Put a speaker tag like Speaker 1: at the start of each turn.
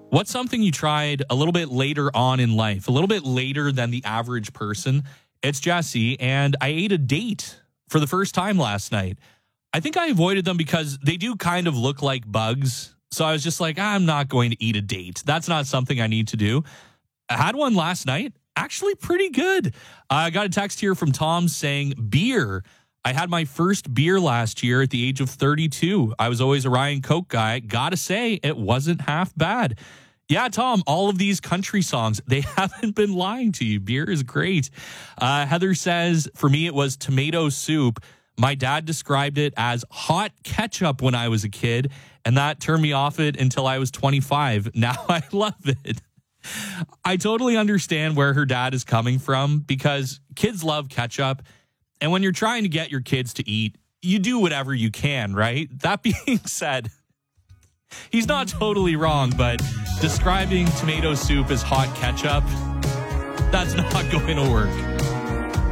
Speaker 1: What's something you tried a little bit later on in life, a little bit later than the average person? It's Jesse, and I ate a date for the first time last night. I think I avoided them because they do kind of look like bugs. So I was just like, I'm not going to eat a date. That's not something I need to do. I had one last night. Actually pretty good. I got a text here from Tom saying beer. I had my first beer last year at the age of 32. I was always a Ryan Coke guy. Gotta say, it wasn't half bad. Yeah, Tom, all of these country songs, they haven't been lying to you. Beer is great. Heather says, for me, it was tomato soup. My dad described it as hot ketchup when I was a kid, and that turned me off it until I was 25. Now I love it. I totally understand where her dad is coming from because kids love ketchup. And when you're trying to get your kids to eat, you do whatever you can, right? That being said, he's not totally wrong, but describing tomato soup as hot ketchup, that's not going to work.